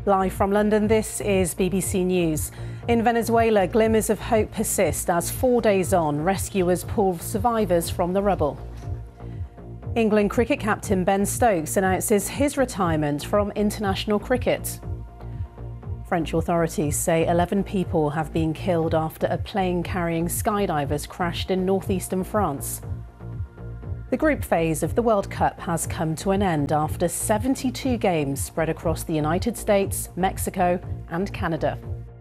Live from London, this is BBC News. In Venezuela, glimmers of hope persist as 4 days on, rescuers pull survivors from the rubble. England cricket captain Ben Stokes announces his retirement from international cricket. French authorities say 11 people have been killed after a plane carrying skydivers crashed in northeastern France. The group phase of the World Cup has come to an end after 72 games spread across the United States, Mexico and Canada.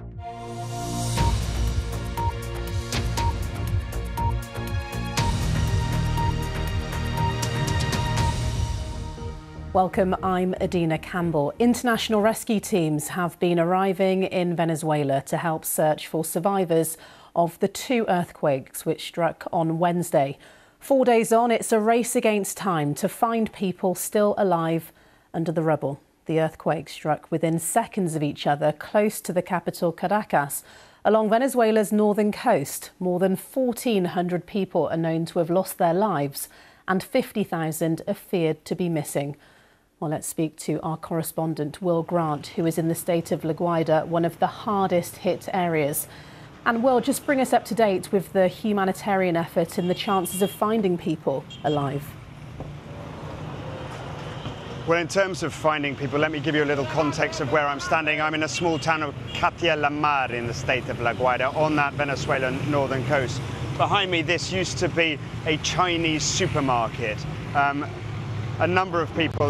Welcome, I'm Adina Campbell. International rescue teams have been arriving in Venezuela to help search for survivors of the two earthquakes which struck on Wednesday. 4 days on, it's a race against time to find people still alive under the rubble. The earthquake struck within seconds of each other close to the capital Caracas, along Venezuela's northern coast. More than 1,400 people are known to have lost their lives and 50,000 are feared to be missing. Well, let's speak to our correspondent, Will Grant, who is in the state of La Guaira, one of the hardest hit areas. And Will, just bring us up to date with the humanitarian effort and the chances of finding people alive. Well, in terms of finding people, let me give you a little context of where I'm standing. I'm in a small town of Catia la Mar in the state of La Guaira on that Venezuelan northern coast. Behind me, this used to be a Chinese supermarket. A number of people.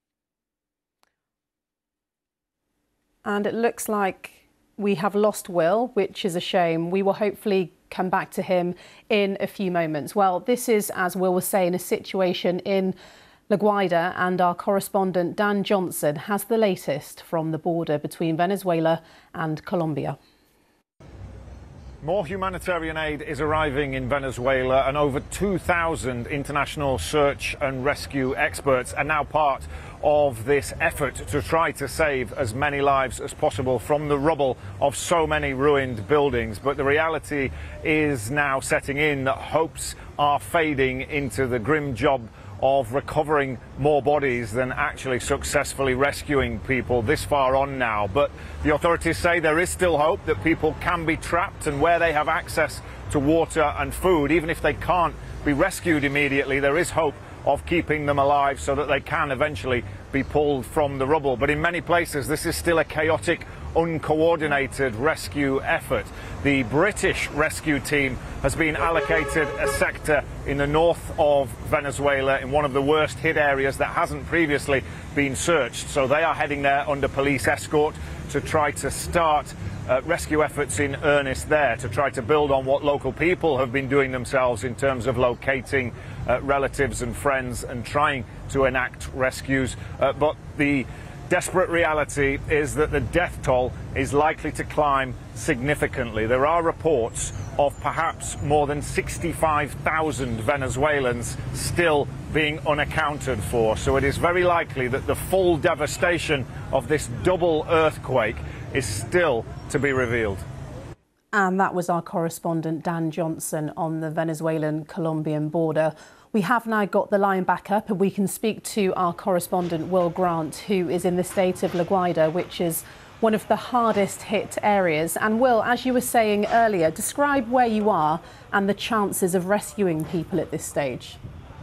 And it looks like we have lost Will, which is a shame. We will hopefully come back to him in a few moments. Well, this is, as Will was saying, a situation in La Guaira, and our correspondent Dan Johnson has the latest from the border between Venezuela and Colombia. More humanitarian aid is arriving in Venezuela, and over 2,000 international search and rescue experts are now part of this effort to try to save as many lives as possible from the rubble of so many ruined buildings. But the reality is now setting in that hopes are fading into the grim job of recovering more bodies than actually successfully rescuing people this far on now. But the authorities say there is still hope that people can be trapped, and where they have access to water and food, even if they can't be rescued immediately, there is hope of keeping them alive so that they can eventually be pulled from the rubble. But in many places this is still a chaotic, uncoordinated rescue effort. The British rescue team has been allocated a sector in the north of Venezuela in one of the worst hit areas that hasn't previously been searched. So they are heading there under police escort to try to start rescue efforts in earnest there, to try to build on what local people have been doing themselves in terms of locating relatives and friends and trying to enact rescues. But the desperate reality is that the death toll is likely to climb significantly. There are reports of perhaps more than 65,000 Venezuelans still being unaccounted for. So it is very likely that the full devastation of this double earthquake is still to be revealed. And that was our correspondent Dan Johnson on the Venezuelan-Colombian border. We have now got the line back up and we can speak to our correspondent Will Grant, who is in the state of La Guaira, which is one of the hardest hit areas. And Will, as you were saying earlier, describe where you are and the chances of rescuing people at this stage.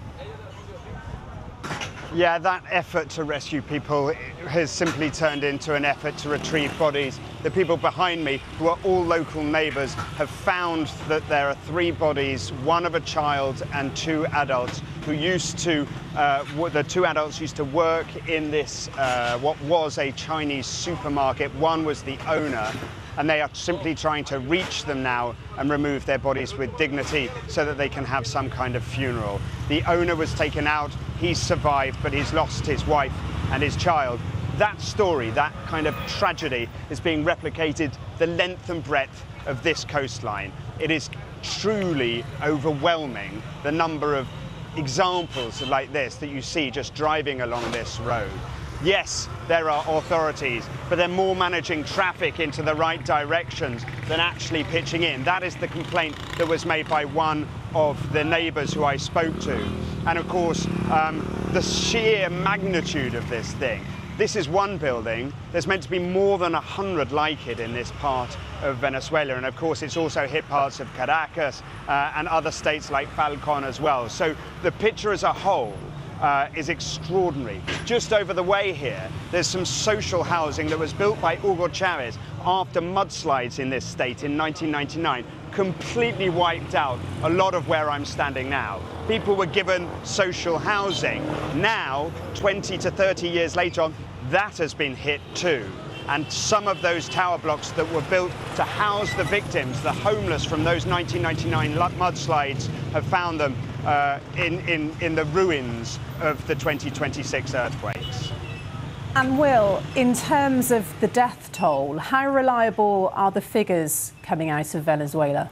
Yeah, that effort to rescue people has simply turned into an effort to retrieve bodies. The people behind me, who are all local neighbours, have found that there are 3 bodies, one of a child and 2 adults who used to, the 2 adults used to work in this, what was a Chinese supermarket. One was the owner, and they are simply trying to reach them now and remove their bodies with dignity so that they can have some kind of funeral. The owner was taken out, he's survived, but he's lost his wife and his child. That story, that kind of tragedy, is being replicated the length and breadth of this coastline. It is truly overwhelming, the number of examples like this that you see just driving along this road. Yes, there are authorities, but they're more managing traffic into the right directions than actually pitching in. That is the complaint that was made by one of the neighbours who I spoke to. And of course, the sheer magnitude of this thing This is one building. There's meant to be more than 100 like it in this part of Venezuela, and of course it's also hit parts of Caracas and other states like Falcon as well. So the picture as a whole is extraordinary. Just over the way here, there's some social housing that was built by Hugo Chavez after mudslides in this state in 1999, completely wiped out a lot of where I'm standing now. People were given social housing. Now, 20 to 30 years later on, that has been hit too. And some of those tower blocks that were built to house the victims, the homeless from those 1999 mudslides, have found them in the ruins of the 2026 earthquakes. And Will, in terms of the death toll, how reliable are the figures coming out of Venezuela?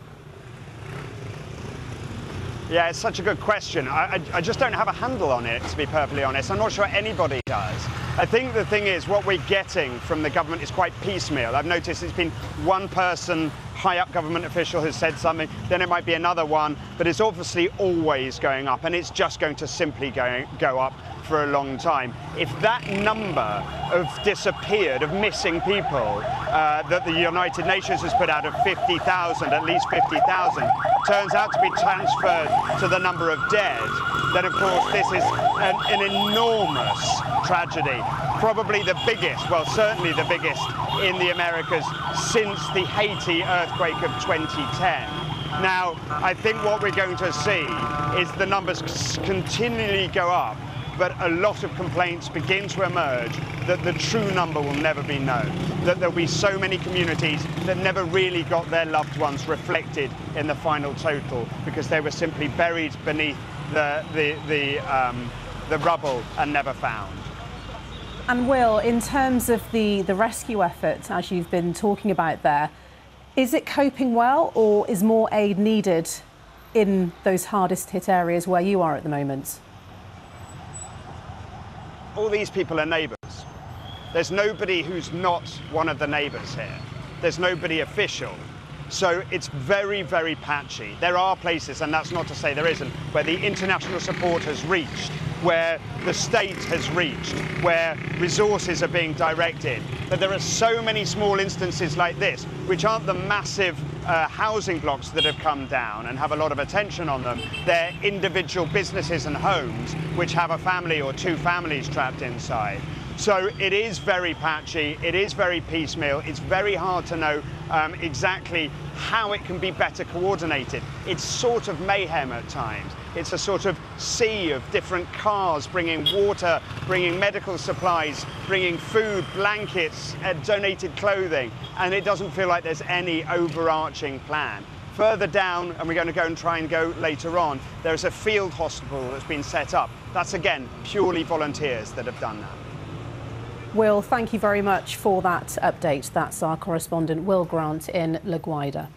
Yeah, it's such a good question. I just don't have a handle on it, to be perfectly honest. I'm not sure anybody does. I think the thing is, what we're getting from the government is quite piecemeal. I've noticed it's been one person, high-up government official, has said something, then it might be another one, but it's obviously always going up, and it's just going to simply go up for a long time. If that number of disappeared, of missing people that the United Nations has put out of 50,000, at least 50,000, turns out to be transferred to the number of dead, then of course this is an enormous tragedy. Probably the biggest, well certainly the biggest in the Americas since the Haiti earthquake of 2010. Now, I think what we're going to see is the numbers continually go up, but a lot of complaints begin to emerge that the true number will never be known, that there'll be so many communities that never really got their loved ones reflected in the final total because they were simply buried beneath the rubble and never found. And Will, in terms of the rescue effort, as you've been talking about there, is it coping well, or is more aid needed in those hardest hit areas where you are at the moment? All these people are neighbours. There's nobody who's not one of the neighbours here. There's nobody official. So it's very, very patchy. There are places, and that's not to say there isn't, where the international support has reached, where the state has reached, where resources are being directed. But there are so many small instances like this, which aren't the massive housing blocks that have come down and have a lot of attention on them. They're individual businesses and homes which have a family or two families trapped inside. So it is very patchy, it is very piecemeal, it's very hard to know exactly how it can be better coordinated. It's sort of mayhem at times. It's a sort of sea of different cars bringing water, bringing medical supplies, bringing food, blankets, donated clothing, and it doesn't feel like there's any overarching plan. Further down, and we're going to go and try and go later on, there's a field hospital that's been set up. That's again purely volunteers that have done that. Will, thank you very much for that update. That's our correspondent Will Grant in La Guaira.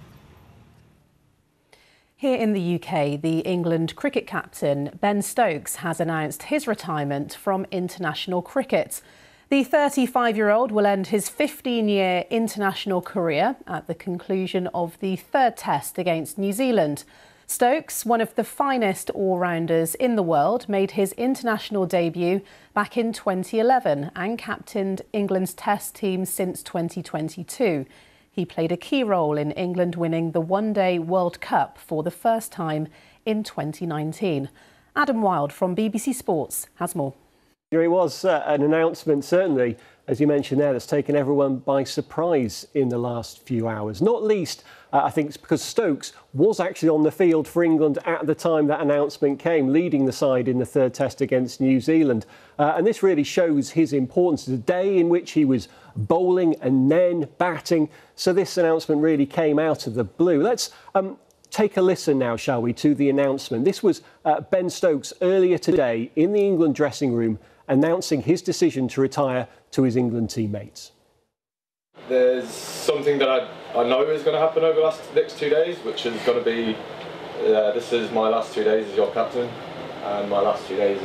Here in the UK, the England cricket captain Ben Stokes has announced his retirement from international cricket. The 35-year-old will end his 15-year international career at the conclusion of the third test against New Zealand. Stokes, one of the finest all-rounders in the world, made his international debut back in 2011 and captained England's test team since 2022. He played a key role in England winning the One-Day World Cup for the first time in 2019. Adam Wilde from BBC Sports has more. It was an announcement, certainly, as you mentioned there, that's taken everyone by surprise in the last few hours. Not least, I think it's because Stokes was actually on the field for England at the time that announcement came, leading the side in the third test against New Zealand. And this really shows his importance. The day in which he was bowling and then batting. So this announcement really came out of the blue. Let's take a listen now, shall we, to the announcement. This was Ben Stokes earlier today in the England dressing room announcing his decision to retire to his England teammates. There's something that I know is going to happen over the next 2 days, which is going to be, this is my last 2 days as your captain, and my last 2 days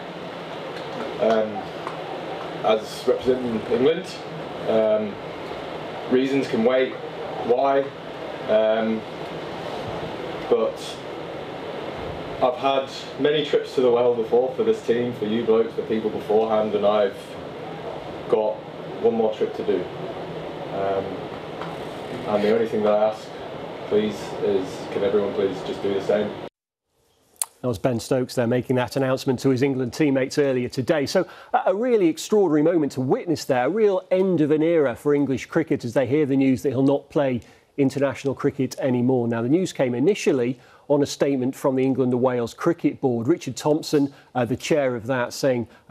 as representing England. Reasons can wait, why, but I've had many trips to the world before for this team, for you blokes, for people beforehand, and I've got one more trip to do. And the only thing that I ask, please, is can everyone please just do the same? That was Ben Stokes there making that announcement to his England teammates earlier today. So a really extraordinary moment to witness there, a real end of an era for English cricket as they hear the news that he'll not play international cricket anymore. Now, the news came initially on a statement from the England and Wales Cricket Board. Richard Thompson, the chair of that, saying